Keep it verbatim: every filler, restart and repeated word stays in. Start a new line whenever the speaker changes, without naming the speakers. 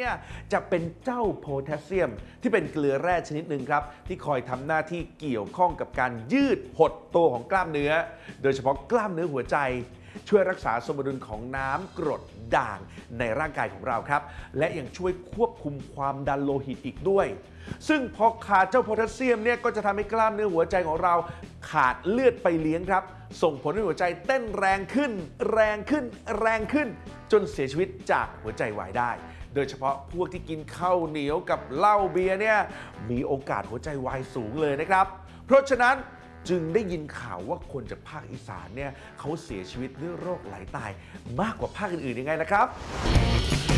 เนี่ยจะเป็นเจ้าโพแทสเซียมที่เป็นเกลือแร่ชนิดหนึ่งครับที่คอยทำหน้าที่เกี่ยวข้องกับการยืดหดตัวของกล้ามเนื้อโดยเฉพาะกล้ามเนื้อหัวใจช่วยรักษาสมดุลของน้ำกรดด่างในร่างกายของเราครับและยังช่วยควบคุมความดันโลหิตอีกด้วยซึ่งพอขาดเจ้าโพแทสเซียมเนี่ยก็จะทำให้กล้ามเนื้อหัวใจของเราขาดเลือดไปเลี้ยงครับส่งผลให้หัวใจเต้นแรงขึ้นแรงขึ้นแรงขึ้นจนเสียชีวิตจากหัวใจวายได้โดยเฉพาะพวกที่กินข้าวเหนียวกับเหล้าเบียร์เนี่ยมีโอกาสหัวใจวายสูงเลยนะครับเพราะฉะนั้นจึงได้ยินข่าวว่าคนจากภาคอีสานเนี่ยเขาเสียชีวิตด้วยโรคไหลตายมากกว่าภาคอื่นๆยังไงนะครับ